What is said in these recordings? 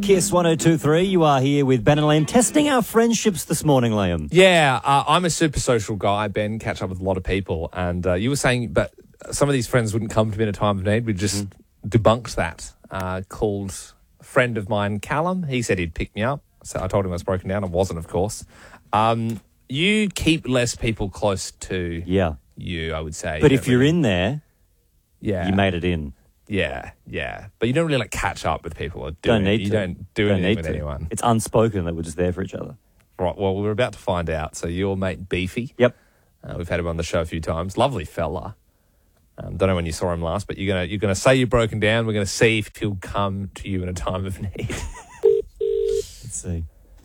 Kiss 102.3. You are here with Ben and Liam, testing our friendships this morning, Liam. Yeah, I'm a super social guy, Ben, catch up with a lot of people. And you were saying, but some of these friends wouldn't come to me in a time of need. We just debunked that. Called a friend of mine, Callum. He said he'd pick me up. So I told him I was broken down. I wasn't, of course. You keep less people close to you, I would say. But if you're in there, you made it in. Yeah. But you don't really catch up with people. Or Don't need to. You don't do anything with anyone. It's unspoken that we're just there for each other. Right, well, we're about to find out. So your mate Beefy. Yep. We've had him on the show a few times. Lovely fella. Don't know when you saw him last, but you're gonna say you're broken down. We're gonna see if he'll come to you in a time of need. Let's see.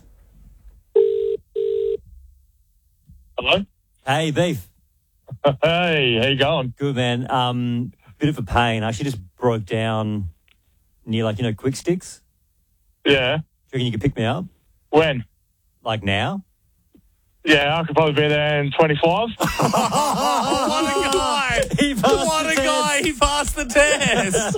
Hello? Hey, Beef. Hey, how you going? Good, man. Bit of a pain. I actually just broke down near, Quick Sticks. Yeah. Do you reckon you could pick me up? When? Like now? Yeah, I could probably be there in 25. What a guy! He passed the test.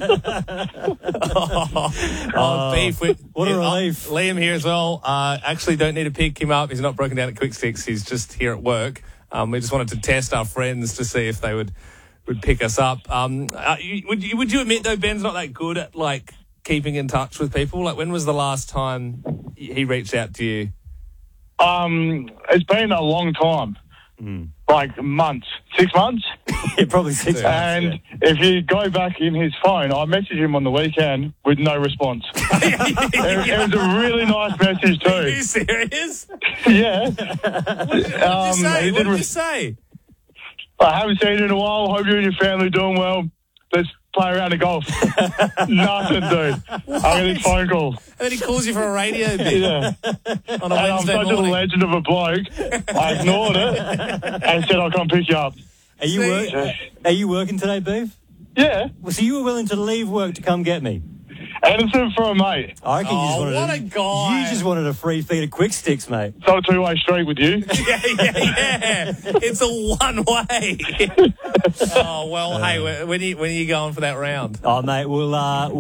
Beef. What a relief. Liam here as well. Actually don't need to pick him up. He's not broken down at Quick Sticks. He's just here at work. We just wanted to test our friends to see if they would pick us up. Would you admit, though, Ben's not that good at, keeping in touch with people? When was the last time he reached out to you? It's been a long time. Months. 6 months? Yeah, probably 6 months. And if you go back in his phone, I messaged him on the weekend with no response. It was a really nice message too. Are you serious? Yeah. What did you say? I haven't seen you in a while. Hope you and your family are doing well. Let's play around the golf. Nothing, dude. I get his phone call. And then he calls you for a radio bit. Yeah. On a And I'm Wednesday such morning. a legend of a bloke. I ignored it and said I'll come pick you up. Are you working today, Beef? Yeah. Well, so you were willing to leave work to come get me? Anderson for a mate. I reckon what a guy. You just wanted a free feed of Quick Sticks, mate. It's not a two-way street with you. Yeah. It's a one-way. Oh, well, hey, when are you going for that round? Oh, mate, we'll